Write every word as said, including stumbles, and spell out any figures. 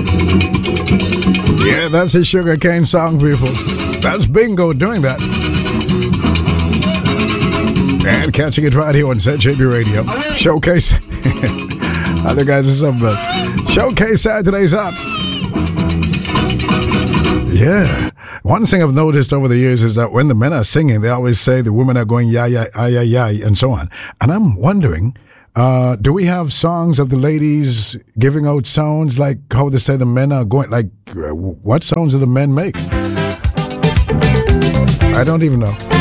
Yeah, that's a sugarcane song, people. That's Bingo doing that. And catching it right here on Z J B Radio. Showcase. Other guys are something else. Showcase Saturday's up. Yeah. One thing I've noticed over the years is that when the men are singing, they always say the women are going yeah, yeah, ah, yeah, yeah, and so on. And I'm wondering, uh, do we have songs of the ladies giving out sounds like how they say the men are going? Like, uh, what sounds do the men make? I don't even know.